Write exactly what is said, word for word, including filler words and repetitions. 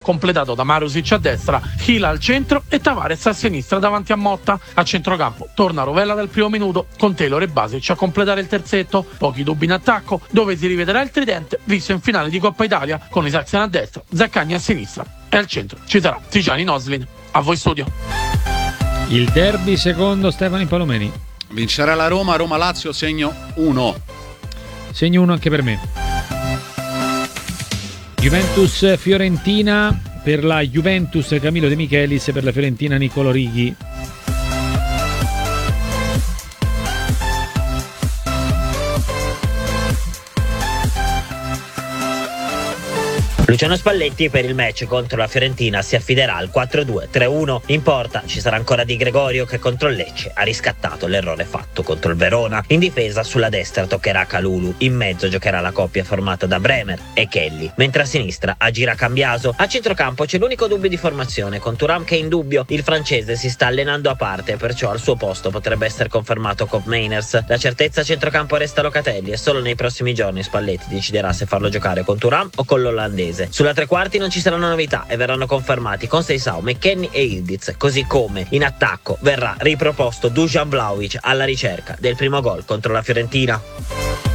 completato da Marusic a destra, Hila al centro e Tavares a sinistra davanti a Motta. A centrocampo torna Rovella dal primo minuto con Taylor e Basic a completare il terzetto. Pochi dubbi in attacco, dove si rivedrà il tridente visto in finale di Coppa Italia con Isaacsen a destra, Zaccagni a sinistra e al centro ci sarà Tijani Noslin. A voi studio. Il derby secondo Stefano Palomeni. Vincerà la Roma, Roma-Lazio, segno uno. Segno uno anche per me. Juventus-Fiorentina, per la Juventus Camillo De Michelis, per la Fiorentina Nicolo Righi. Luciano Spalletti per il match contro la Fiorentina si affiderà al quattro due tre uno. In porta ci sarà ancora Di Gregorio, che contro il Lecce ha riscattato l'errore fatto contro il Verona. In difesa sulla destra toccherà Kalulu, in mezzo giocherà la coppia formata da Bremer e Kelly, mentre a sinistra agirà Cambiaso. A centrocampo c'è l'unico dubbio di formazione, con Thuram che è in dubbio. Il francese si sta allenando a parte, perciò al suo posto potrebbe essere confermato Koop Meiners. La certezza a centrocampo resta Locatelli e solo nei prossimi giorni Spalletti deciderà se farlo giocare con Thuram o con l'olandese. Sulla tre quarti non ci saranno novità e verranno confermati Conceição, McKennie e Ildiz, così come in attacco verrà riproposto Dusan Vlahovic alla ricerca del primo gol contro la Fiorentina.